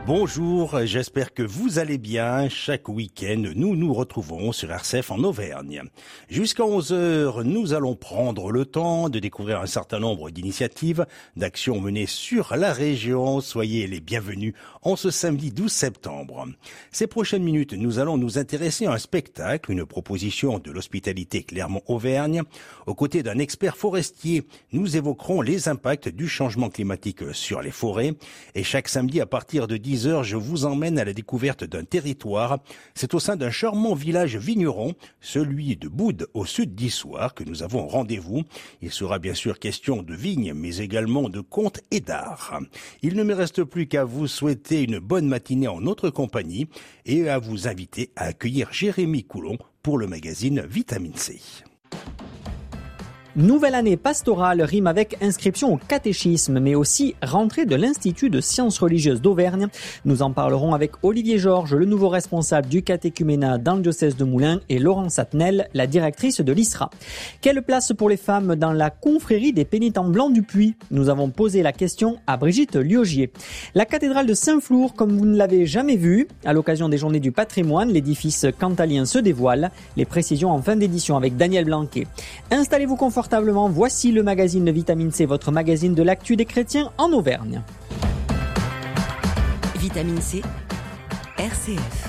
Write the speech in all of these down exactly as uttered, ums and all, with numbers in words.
Bonjour, j'espère que vous allez bien. Chaque week-end, nous nous retrouvons sur R C F en Auvergne. Jusqu'à onze heures, nous allons prendre le temps de découvrir un certain nombre d'initiatives, d'actions menées sur la région. Soyez les bienvenus en ce samedi douze septembre. Ces prochaines minutes, nous allons nous intéresser à un spectacle, une proposition de l'hospitalité Clermont-Auvergne. Aux côtés d'un expert forestier, nous évoquerons les impacts du changement climatique sur les forêts. Et chaque samedi, à partir de dix heures, je vous emmène à la découverte d'un territoire. C'est au sein d'un charmant village vigneron, celui de Boude, au sud d'Issoire, que nous avons rendez-vous. Il sera bien sûr question de vignes, mais également de contes et d'art. Il ne me reste plus qu'à vous souhaiter une bonne matinée en notre compagnie et à vous inviter à accueillir Jérémy Coulon pour le magazine Vitamine C. Nouvelle année pastorale rime avec inscription au catéchisme, mais aussi rentrée de l'Institut de sciences religieuses d'Auvergne. Nous en parlerons avec Olivier Georges, le nouveau responsable du catéchuménat dans le diocèse de Moulins, et Laurence Atnel, la directrice de l'I S R A. Quelle place pour les femmes dans la confrérie des pénitents blancs du Puy? Nous avons posé la question à Brigitte Liogier. La cathédrale de Saint-Flour, comme vous ne l'avez jamais vue, à l'occasion des Journées du patrimoine, l'édifice cantalien se dévoile. Les précisions en fin d'édition avec Daniel Blanquet. Installez-vous confortablement. Voici le magazine de Vitamine C, votre magazine de l'actu des chrétiens en Auvergne. Vitamine C, R C F.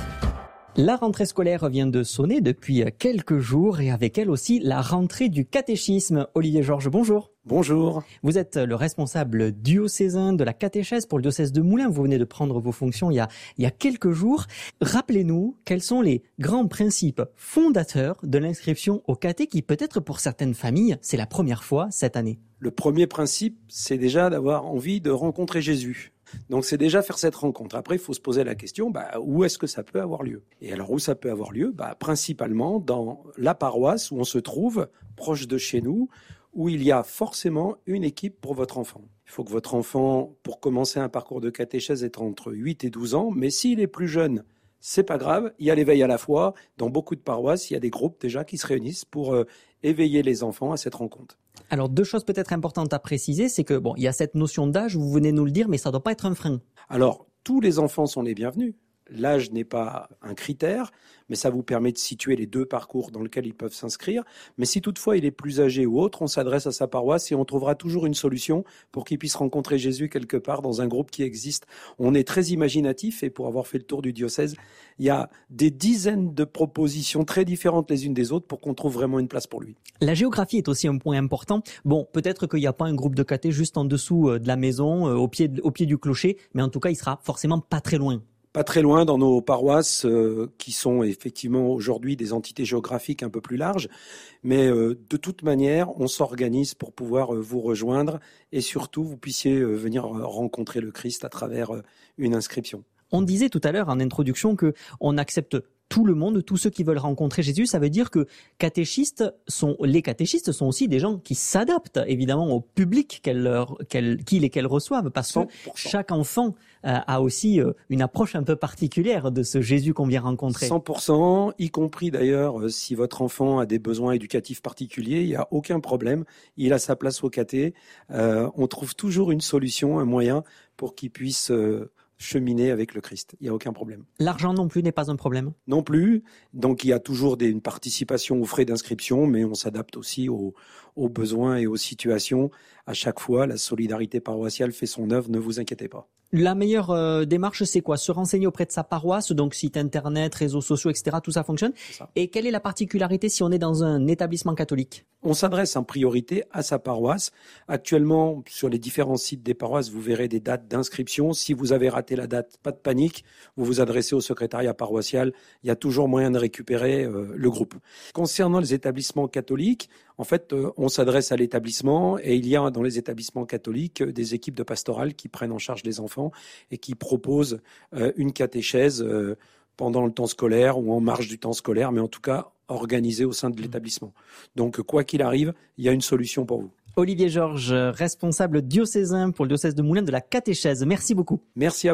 La rentrée scolaire vient de sonner depuis quelques jours et avec elle aussi la rentrée du catéchisme. Olivier Georges, bonjour. Bonjour. Vous êtes le responsable diocésain de la catéchèse pour le diocèse de Moulins. Vous venez de prendre vos fonctions il y a, il y a quelques jours. Rappelez-nous quels sont les grands principes fondateurs de l'inscription au caté qui peut-être pour certaines familles, c'est la première fois cette année. Le premier principe, c'est déjà d'avoir envie de rencontrer Jésus. Donc c'est déjà faire cette rencontre. Après, il faut se poser la question, bah, où est-ce que ça peut avoir lieu? Et alors où ça peut avoir lieu? Bah, principalement dans la paroisse où on se trouve, proche de chez nous, où il y a forcément une équipe pour votre enfant. Il faut que votre enfant, pour commencer un parcours de catéchèse, ait entre huit et douze ans, mais s'il est plus jeune, c'est pas grave, il y a l'éveil à la foi. Dans beaucoup de paroisses, il y a des groupes déjà qui se réunissent pour euh, éveiller les enfants à cette rencontre. Alors deux choses peut-être importantes à préciser, c'est que bon, il y a cette notion d'âge, vous venez nous le dire, mais ça ne doit pas être un frein. Alors, tous les enfants sont les bienvenus. L'âge n'est pas un critère, mais ça vous permet de situer les deux parcours dans lesquels ils peuvent s'inscrire. Mais si toutefois il est plus âgé ou autre, on s'adresse à sa paroisse et on trouvera toujours une solution pour qu'il puisse rencontrer Jésus quelque part dans un groupe qui existe. On est très imaginatif et pour avoir fait le tour du diocèse, il y a des dizaines de propositions très différentes les unes des autres pour qu'on trouve vraiment une place pour lui. La géographie est aussi un point important. Bon, peut-être qu'il n'y a pas un groupe de caté juste en dessous de la maison, au pied, de, au pied du clocher, mais en tout cas, il sera forcément pas très loin. Pas très loin dans nos paroisses euh, qui sont effectivement aujourd'hui des entités géographiques un peu plus larges. Mais euh, de toute manière, on s'organise pour pouvoir euh, vous rejoindre et surtout vous puissiez euh, venir rencontrer le Christ à travers euh, une inscription. On disait tout à l'heure en introduction que on accepte tout le monde, tous ceux qui veulent rencontrer Jésus. Ça veut dire que catéchistes sont, les catéchistes sont aussi des gens qui s'adaptent évidemment au public qu'elles leur, qu'elles, qu'ils et qu'elles reçoivent, parce que cent pour cent. Chaque enfant euh, a aussi euh, une approche un peu particulière de ce Jésus qu'on vient rencontrer. cent pour cent, y compris d'ailleurs euh, si votre enfant a des besoins éducatifs particuliers, il n'y a aucun problème. Il a sa place au caté. Euh, on trouve toujours une solution, un moyen pour qu'il puisse euh, cheminer avec le Christ. Il n'y a aucun problème. L'argent non plus n'est pas un problème? Non plus. Donc il y a toujours des, une participation aux frais d'inscription, mais on s'adapte aussi aux, aux besoins et aux situations. À chaque fois, la solidarité paroissiale fait son œuvre, ne vous inquiétez pas. La meilleure euh, démarche, c'est quoi? Se renseigner auprès de sa paroisse, donc site internet, réseaux sociaux, et cetera. Tout ça fonctionne. Ça. Et quelle est la particularité si on est dans un établissement catholique? On s'adresse en priorité à sa paroisse. Actuellement, sur les différents sites des paroisses, vous verrez des dates d'inscription. Si vous avez raté la date, pas de panique. Vous vous adressez au secrétariat paroissial. Il y a toujours moyen de récupérer euh, le groupe. Concernant les établissements catholiques, en fait, euh, on s'adresse à l'établissement et il y a dans les établissements catholiques des équipes de pastorale qui prennent en charge les enfants et qui proposent euh, une catéchèse euh, pendant le temps scolaire ou en marge du temps scolaire, mais en tout cas organisée au sein de l'établissement. Donc, quoi qu'il arrive, il y a une solution pour vous. Olivier Georges, responsable diocésain pour le diocèse de Moulins de la catéchèse. Merci beaucoup. Merci à vous.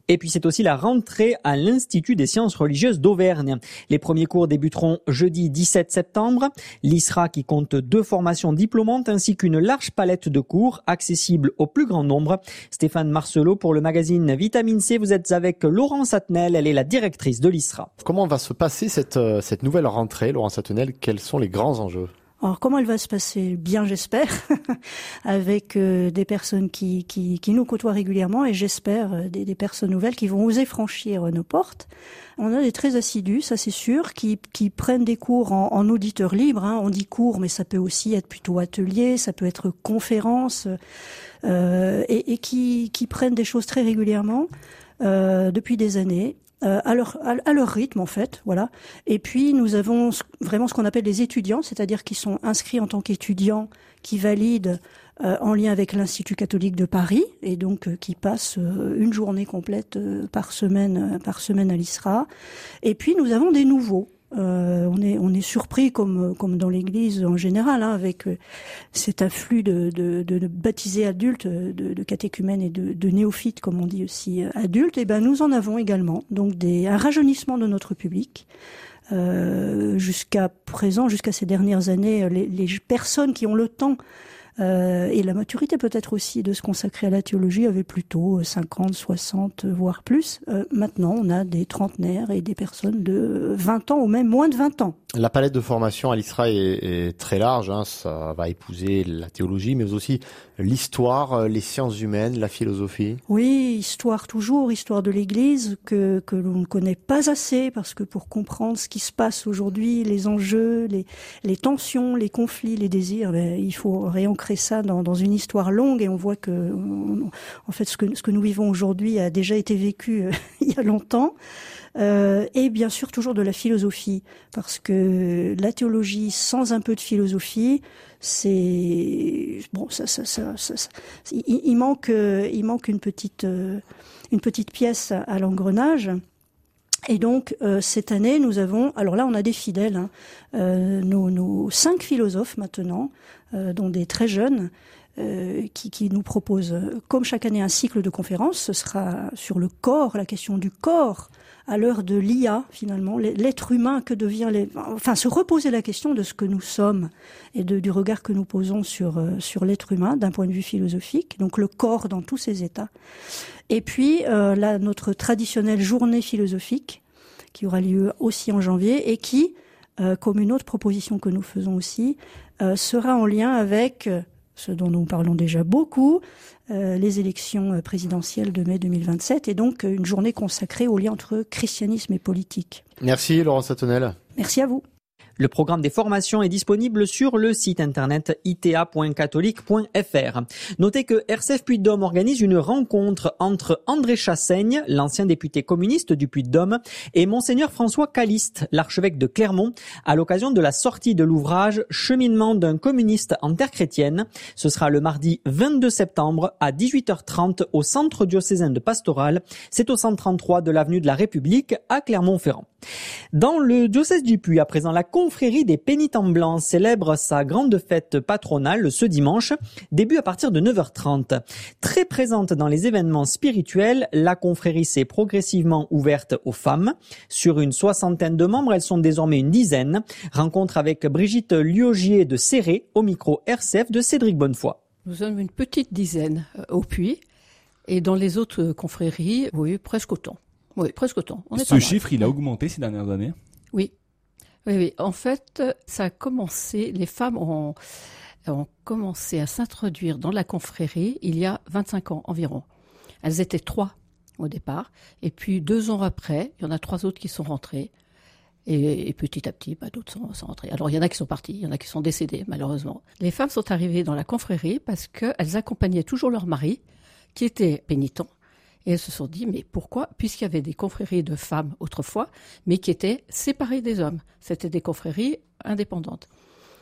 Et puis c'est aussi la rentrée à l'Institut des sciences religieuses d'Auvergne. Les premiers cours débuteront jeudi dix-sept septembre. L'I S R A qui compte deux formations diplômantes ainsi qu'une large palette de cours accessibles au plus grand nombre. Stéphane Marcelot pour le magazine Vitamine C. Vous êtes avec Laurence Attenel, elle est la directrice de l'I S R A. Comment va se passer cette, cette nouvelle rentrée, Laurence Attenel? Quels sont les grands enjeux? Alors comment elle va se passer? Bien, j'espère, avec euh, des personnes qui, qui, qui nous côtoient régulièrement et j'espère euh, des, des personnes nouvelles qui vont oser franchir euh, nos portes. On a des très assidus, ça c'est sûr, qui, qui prennent des cours en, en auditeur libre. Hein. On dit cours, mais ça peut aussi être plutôt atelier, ça peut être conférence, euh, et, et qui, qui prennent des choses très régulièrement euh, depuis des années. Euh, à leur à leur rythme en fait, voilà. Et puis nous avons vraiment ce qu'on appelle les étudiants, c'est-à-dire qui sont inscrits en tant qu'étudiants, qui valident euh, en lien avec l'Institut catholique de Paris et donc euh, qui passent euh, une journée complète euh, par semaine euh, par semaine à l'I S R A. Et puis nous avons des nouveaux. Euh, on est on est surpris comme comme dans l'Église en général hein, avec euh, cet afflux de, de, de, de baptisés adultes, de, de catéchumènes et de, de néophytes comme on dit aussi euh, adultes. Et ben nous en avons également donc des un rajeunissement de notre public. Euh, jusqu'à présent, jusqu'à ces dernières années, les, les personnes qui ont le temps Euh, et la maturité peut-être aussi de se consacrer à la théologie avait plutôt cinquante, soixante, voire plus. Euh, maintenant, on a des trentenaires et des personnes de vingt ans ou même moins de vingt ans. La palette de formation à l'I S R A est, est très large, hein. Ça va épouser la théologie, mais aussi l'histoire, les sciences humaines, la philosophie. Oui, histoire toujours, histoire de l'Église que que l'on ne connaît pas assez parce que pour comprendre ce qui se passe aujourd'hui, les enjeux, les les tensions, les conflits, les désirs, ben, il faut réancrer ça dans dans une histoire longue et on voit que on, en fait ce que ce que nous vivons aujourd'hui a déjà été vécu euh, il y a longtemps. Euh, et bien sûr toujours de la philosophie, parce que la théologie sans un peu de philosophie, c'est bon, ça, ça, ça, ça, ça il, il manque, il manque une petite, une petite pièce à, à l'engrenage. Et donc euh, cette année, nous avons, alors là, on a des fidèles, hein, euh, nos, nos cinq philosophes maintenant, euh, dont des très jeunes. Euh, qui, qui nous propose, comme chaque année, un cycle de conférences. Ce sera sur le corps, la question du corps, à l'heure de l'I A, finalement, l'être humain, que devient... Les... Enfin, se reposer la question de ce que nous sommes et de, du regard que nous posons sur, euh, sur l'être humain d'un point de vue philosophique, donc le corps dans tous ses états. Et puis, euh, là, notre traditionnelle journée philosophique, qui aura lieu aussi en janvier, et qui, euh, comme une autre proposition que nous faisons aussi, euh, sera en lien avec... Euh, ce dont nous parlons déjà beaucoup, euh, les élections présidentielles de mai deux mille vingt-sept, et donc une journée consacrée au lien entre christianisme et politique. Merci Laurence Attenel. Merci à vous. Le programme des formations est disponible sur le site internet i t a point catholique point f r. Notez que R C F Puy-de-Dôme organise une rencontre entre André Chassaigne, l'ancien député communiste du Puy-de-Dôme, et Monseigneur François Caliste, l'archevêque de Clermont, à l'occasion de la sortie de l'ouvrage Cheminement d'un communiste en terre chrétienne. Ce sera le mardi vingt-deux septembre à dix-huit heures trente au Centre diocésain de Pastoral. C'est au cent trente-trois de l'avenue de la République à Clermont-Ferrand. Dans le diocèse du Puy, à présent, la confrérie des pénitents blancs célèbre sa grande fête patronale ce dimanche, début à partir de neuf heures trente. Très présente dans les événements spirituels, la confrérie s'est progressivement ouverte aux femmes. Sur une soixantaine de membres, elles sont désormais une dizaine. Rencontre avec Brigitte Liogier de Céré, au micro R C F de Cédric Bonnefoy. Nous sommes une petite dizaine au Puy, et dans les autres confréries, oui, presque autant. Oui, presque autant. On est Ce chiffre, il a augmenté ces dernières années? Oui. Oui, oui. En fait, ça a commencé, les femmes ont, ont commencé à s'introduire dans la confrérie il y a vingt-cinq ans environ. Elles étaient trois au départ, et puis deux ans après, il y en a trois autres qui sont rentrées, et, et petit à petit, bah, d'autres sont, sont rentrées. Alors, il y en a qui sont partis, il y en a qui sont décédés, malheureusement. Les femmes sont arrivées dans la confrérie parce qu'elles accompagnaient toujours leur mari, qui était pénitent. Et elles se sont dit, mais pourquoi? Puisqu'il y avait des confréries de femmes autrefois, mais qui étaient séparées des hommes. C'était des confréries indépendantes.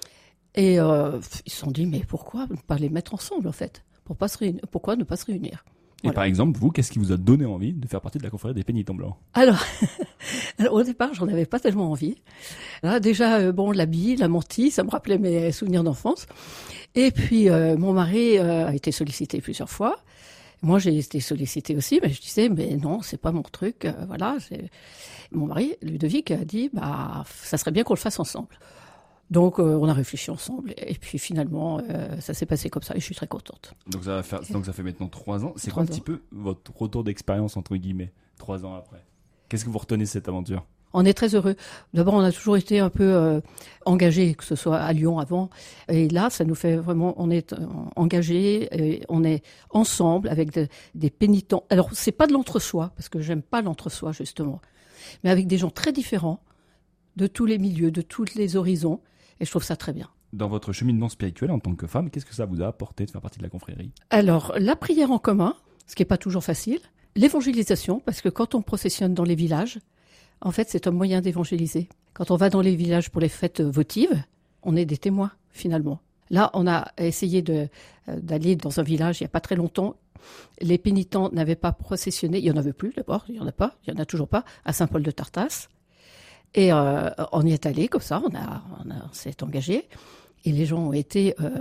Et euh, ils se sont dit, mais pourquoi ne pas les mettre ensemble, en fait? Pour pas se réunir, pourquoi ne pas se réunir? Et voilà. Par exemple, vous, qu'est-ce qui vous a donné envie de faire partie de la confrérie des pénitents blancs? Alors, alors, au départ, j'en avais pas tellement envie. Là, déjà, euh, bon, l'habit, la mantille, ça me rappelait mes souvenirs d'enfance. Et puis, euh, mon mari euh, a été sollicité plusieurs fois. Moi, j'ai été sollicitée aussi, mais je disais, mais non, c'est pas mon truc. Euh, voilà, c'est... Mon mari, Ludovic, a dit, bah, ça serait bien qu'on le fasse ensemble. Donc, euh, on a réfléchi ensemble, et puis finalement, euh, ça s'est passé comme ça, et je suis très contente. Donc ça, va faire, donc ça fait maintenant trois ans. C'est Trois quoi un petit peu votre retour d'expérience, entre guillemets, trois ans après? Qu'est-ce que vous retenez de cette aventure? On est très heureux. D'abord, on a toujours été un peu euh, engagés, que ce soit à Lyon avant. Et là, ça nous fait vraiment, on est euh, engagés, et on est ensemble avec de, des pénitents. Alors, c'est pas de l'entre-soi, parce que j'aime pas l'entre-soi, justement. Mais avec des gens très différents, de tous les milieux, de tous les horizons. Et je trouve ça très bien. Dans votre cheminement spirituel en tant que femme, qu'est-ce que ça vous a apporté de faire partie de la confrérie? Alors, la prière en commun, ce qui n'est pas toujours facile. L'évangélisation, parce que quand on processionne dans les villages, en fait, c'est un moyen d'évangéliser. Quand on va dans les villages pour les fêtes votives, on est des témoins, finalement. Là, on a essayé de, euh, d'aller dans un village il n'y a pas très longtemps. Les pénitents n'avaient pas processionné. Il n'y en avait plus, d'abord. Il n'y en a pas. Il n'y en a toujours pas à Saint-Paul-de-Tartas. Et euh, on y est allé comme ça. On, a, on, a, on s'est engagé. Et les gens ont été... Euh,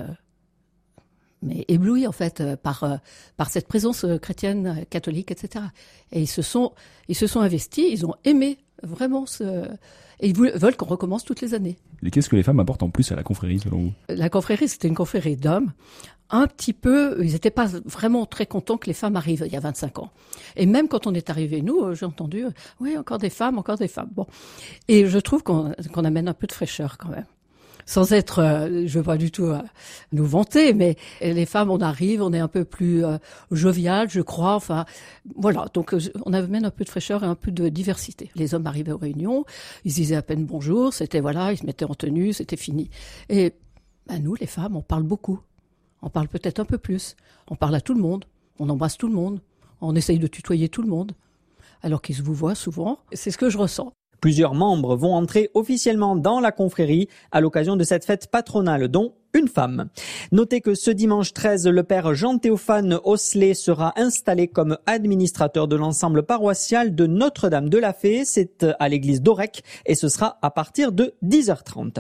mais éblouis en fait par euh, par cette présence euh, chrétienne, catholique, et cetera. Et ils se sont ils se sont investis, ils ont aimé vraiment ce et ils veulent qu'on recommence toutes les années. Et qu'est-ce que les femmes apportent en plus à la confrérie selon vous? La confrérie, c'était une confrérie d'hommes. Un petit peu, ils n'étaient pas vraiment très contents que les femmes arrivent il y a vingt-cinq ans. Et même quand on est arrivés, nous, j'ai entendu, oui, encore des femmes, encore des femmes. Bon, et je trouve qu'on qu'on amène un peu de fraîcheur quand même. Sans être, euh, je veux pas du tout euh, nous vanter, mais les femmes, on arrive, on est un peu plus euh, jovial, je crois. Enfin, voilà. Donc, euh, on amène un peu de fraîcheur et un peu de diversité. Les hommes arrivaient aux réunions, ils disaient à peine bonjour, c'était voilà, ils se mettaient en tenue, c'était fini. Et ben, nous, les femmes, on parle beaucoup. On parle peut-être un peu plus. On parle à tout le monde. On embrasse tout le monde. On essaye de tutoyer tout le monde. Alors qu'ils se vous voient souvent. C'est ce que je ressens. Plusieurs membres vont entrer officiellement dans la confrérie à l'occasion de cette fête patronale, dont une femme. Notez que ce dimanche treize, le père Jean-Théophane Osselet sera installé comme administrateur de l'ensemble paroissial de Notre-Dame de la Fée. C'est à l'église d'Aurec et ce sera à partir de dix heures trente.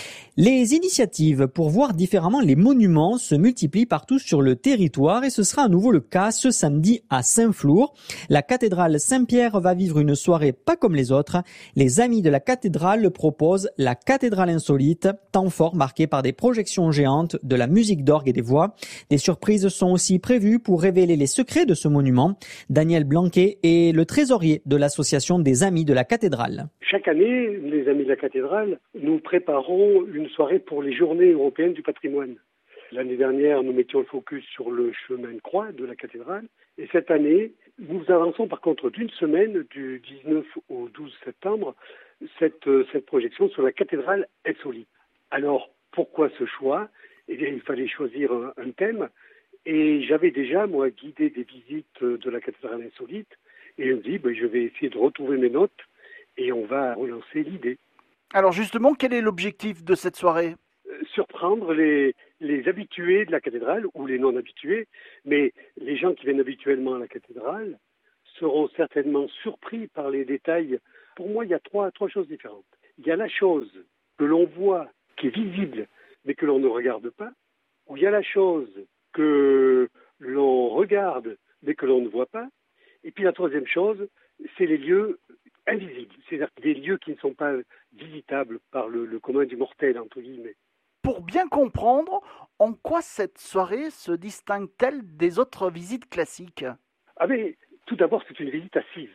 Les initiatives pour voir différemment les monuments se multiplient partout sur le territoire et ce sera à nouveau le cas ce samedi à Saint-Flour. La cathédrale Saint-Pierre va vivre une soirée pas comme les autres. Les amis de la cathédrale proposent la cathédrale insolite, temps fort marqué par des projections géantes, de la musique d'orgue et des voix. Des surprises sont aussi prévues pour révéler les secrets de ce monument. Daniel Blanquet est le trésorier de l'association des amis de la cathédrale. Chaque année, les amis de la cathédrale, nous préparons une soirée pour les journées européennes du patrimoine. L'année dernière, nous mettions le focus sur le chemin de croix de la cathédrale. Et cette année, nous avançons par contre d'une semaine, du dix-neuf au douze septembre, cette, cette projection sur la cathédrale insolite. Alors, pourquoi ce choix? Eh bien, il fallait choisir un, un thème. Et j'avais déjà, moi, guidé des visites de la cathédrale insolite. Et on me dit, ben, je vais essayer de retrouver mes notes et on va relancer l'idée. Alors justement, quel est l'objectif de cette soirée? euh, Surprendre les, les habitués de la cathédrale ou les non-habitués, mais les gens qui viennent habituellement à la cathédrale seront certainement surpris par les détails. Pour moi, il y a trois, trois choses différentes. Il y a la chose que l'on voit, qui est visible, mais que l'on ne regarde pas, ou il y a la chose que l'on regarde, mais que l'on ne voit pas, et puis la troisième chose, c'est les lieux invisibles, c'est-à-dire des lieux qui ne sont pas visitables par le, le commun du mortel, entre guillemets. Pour bien comprendre, en quoi cette soirée se distingue-t-elle des autres visites classiques? Ah mais, tout d'abord, c'est une visite assise.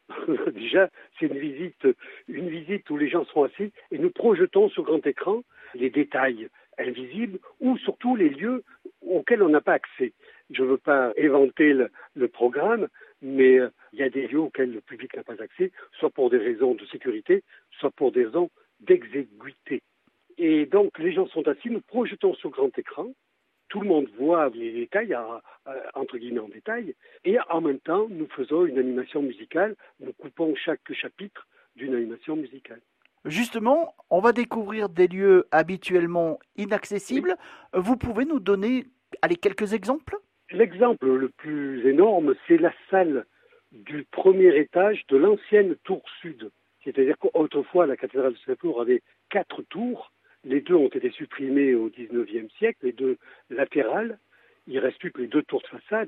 Déjà, c'est une visite, une visite où les gens sont assis et nous projetons sur grand écran les détails invisibles ou surtout les lieux auxquels on n'a pas accès. Je ne veux pas éventer le, le programme, mais euh, il y a des lieux auxquels le public n'a pas accès, soit pour des raisons de sécurité, soit pour des raisons d'exiguïté. Et donc, les gens sont assis, nous projetons sur grand écran, tout le monde voit les détails, à, à, entre guillemets en détail, et en même temps, nous faisons une animation musicale, nous coupons chaque chapitre d'une animation musicale. Justement, on va découvrir des lieux habituellement inaccessibles. Oui. Vous pouvez nous donner allez, quelques exemples? L'exemple le plus énorme, c'est la salle du premier étage de l'ancienne tour sud. C'est-à-dire qu'autrefois, la cathédrale de Saint-Flour avait quatre tours. Les deux ont été supprimées au dix-neuvième siècle, les deux latérales. Il ne reste plus que les deux tours de façade.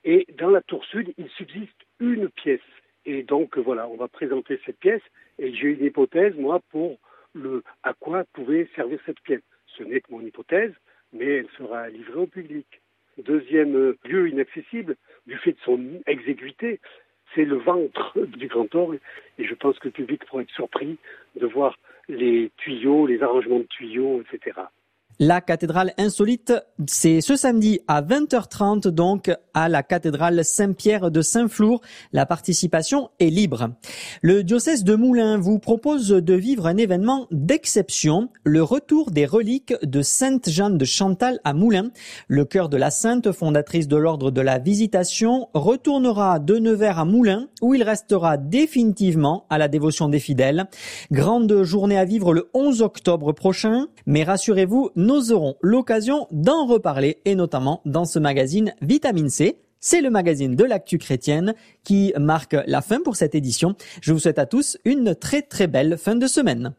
Et dans la tour sud, il subsiste une pièce. Et donc voilà, on va présenter cette pièce et j'ai une hypothèse, moi, pour le à quoi pouvait servir cette pièce. Ce n'est que mon hypothèse, mais elle sera livrée au public. Deuxième lieu inaccessible, du fait de son exiguïté, c'est le ventre du grand orgue. Et je pense que le public pourra être surpris de voir les tuyaux, les arrangements de tuyaux, et cetera. La cathédrale insolite, c'est ce samedi à vingt heures trente, donc, à la cathédrale Saint-Pierre de Saint-Flour. La participation est libre. Le diocèse de Moulins vous propose de vivre un événement d'exception, le retour des reliques de Sainte Jeanne de Chantal à Moulins. Le cœur de la sainte, fondatrice de l'ordre de la Visitation, retournera de Nevers à Moulins, où il restera définitivement à la dévotion des fidèles. Grande journée à vivre le onze octobre prochain, mais rassurez-vous, nous aurons l'occasion d'en reparler, et notamment dans ce magazine Vitamine C. C'est le magazine de l'actu chrétienne qui marque la fin pour cette édition. Je vous souhaite à tous une très très belle fin de semaine.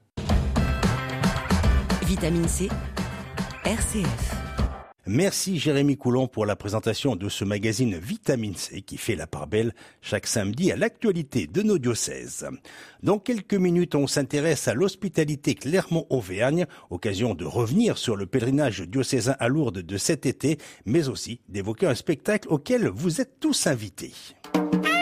Vitamine C, R C F. Merci Jérémy Coulon pour la présentation de ce magazine Vitamine C qui fait la part belle chaque samedi à l'actualité de nos diocèses. Dans quelques minutes, on s'intéresse à l'hospitalité Clermont-Auvergne, occasion de revenir sur le pèlerinage diocésain à Lourdes de cet été, mais aussi d'évoquer un spectacle auquel vous êtes tous invités.